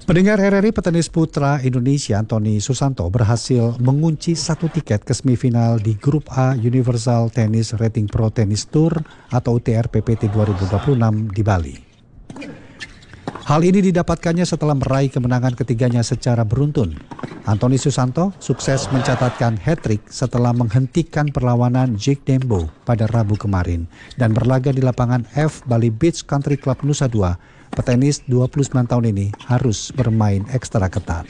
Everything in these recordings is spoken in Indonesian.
Pendengar RRI, petenis putra Indonesia Anthony Susanto berhasil mengunci 1 tiket ke semifinal di Grup A Universal Tennis Rating Pro Tennis Tour atau UTR PPT 2026 di Bali. Hal ini didapatkannya setelah meraih kemenangan ketiganya secara beruntun. Anthony Susanto sukses mencatatkan hat-trick setelah menghentikan perlawanan Jake Dembo pada Rabu kemarin dan berlaga di lapangan F Bali Beach Country Club Nusa Dua. Petenis 29 tahun ini harus bermain ekstra ketat.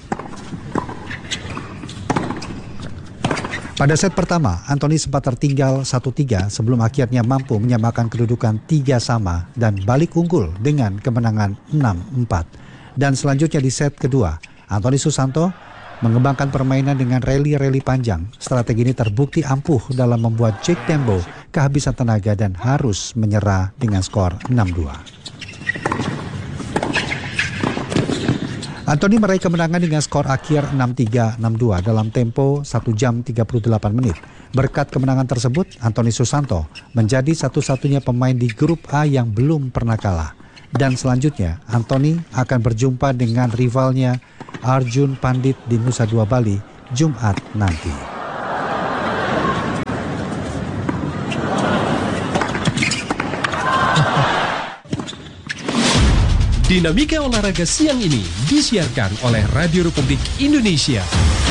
Pada set pertama, Anthony sempat tertinggal 1-3 sebelum akhirnya mampu menyamakan kedudukan 3-3 dan balik unggul dengan kemenangan 6-4. Dan selanjutnya di set kedua, Anthony Susanto mengembangkan permainan dengan rally panjang. Strategi ini terbukti ampuh dalam membuat Jake Dembo kehabisan tenaga dan harus menyerah dengan skor 6-2. Anthony meraih kemenangan dengan skor akhir 6-3, 6-2 dalam tempo 1 jam 38 menit. Berkat kemenangan tersebut, Anthony Susanto menjadi satu-satunya pemain di grup A yang belum pernah kalah. Dan selanjutnya, Anthony akan berjumpa dengan rivalnya Arjun Pandit di Nusa Dua Bali Jumat nanti. Dinamika olahraga siang ini disiarkan oleh Radio Republik Indonesia.